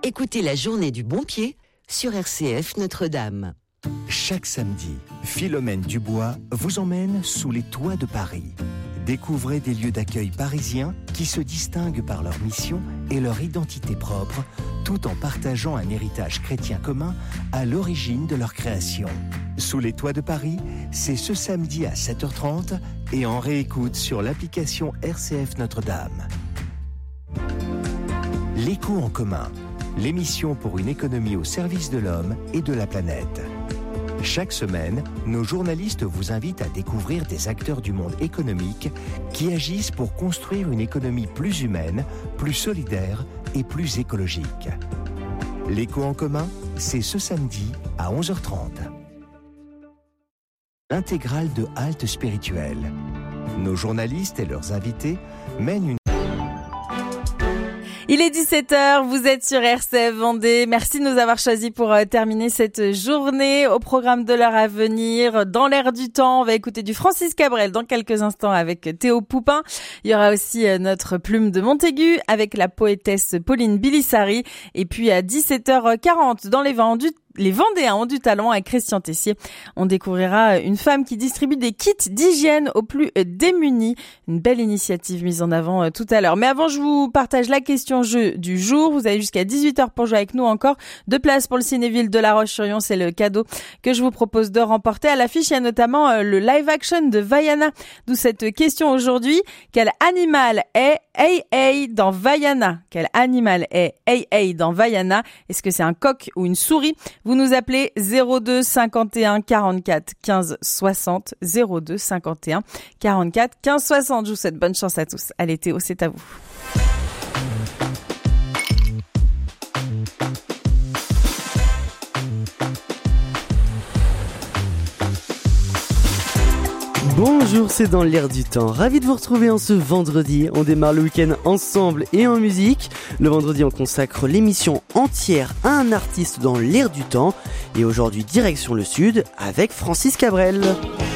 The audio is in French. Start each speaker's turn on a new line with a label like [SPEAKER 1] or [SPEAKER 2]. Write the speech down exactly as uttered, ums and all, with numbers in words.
[SPEAKER 1] Écoutez la journée du bon pied sur R C F Notre-Dame.
[SPEAKER 2] Chaque samedi, Philomène Dubois vous emmène sous les toits de Paris. Découvrez des lieux d'accueil parisiens qui se distinguent par leur mission et leur identité propre, tout en partageant un héritage chrétien commun à l'origine de leur création. Sous les toits de Paris, c'est ce samedi à sept heures trente et en réécoute sur l'application R C F Notre-Dame. L'écho en commun, l'émission pour une économie au service de l'homme et de la planète. Chaque semaine, nos journalistes vous invitent à découvrir des acteurs du monde économique qui agissent pour construire une économie plus humaine, plus solidaire et plus écologique. L'écho en commun, c'est ce samedi à onze heures trente. L'intégrale de Halte Spirituelle. Nos journalistes et leurs invités mènent une
[SPEAKER 3] Il est dix-sept heures, vous êtes sur R C F Vendée. Merci de nous avoir choisis pour euh, terminer cette journée. Au programme de l'heure à venir, dans l'air du temps, on va écouter du Francis Cabrel dans quelques instants avec Théo Poupin. Il y aura aussi euh, notre plume de Montaigu avec la poétesse Pauline Bilissari. Et puis à dix-sept heures quarante, dans les vents du Les Vendéens ont du talent avec Christian Tessier. On découvrira une femme qui distribue des kits d'hygiène aux plus démunis. Une belle initiative mise en avant tout à l'heure. Mais avant, je vous partage la question jeu du jour. Vous avez jusqu'à dix-huit heures pour jouer avec nous encore. Deux places pour le Cinéville de La Roche-sur-Yon. C'est le cadeau que je vous propose de remporter. À l'affiche, il y a notamment le live action de Vaiana. D'où cette question aujourd'hui. Quel animal est Hey Hey dans Vaiana? Quel animal est Hey Hey dans Vaiana? Est-ce que c'est un coq ou une souris? Vous nous appelez zéro deux cinquante et un quarante-quatre quinze soixante, zéro deux cinquante et un quarante-quatre quinze soixante. Je vous souhaite bonne chance à tous. Allez Théo, c'est à vous.
[SPEAKER 4] Bonjour, c'est dans l'air du temps. Ravi de vous retrouver en ce vendredi. On démarre le week-end ensemble et en musique. Le vendredi, on consacre l'émission entière à un artiste dans l'air du temps. Et aujourd'hui, direction le sud avec Francis Cabrel.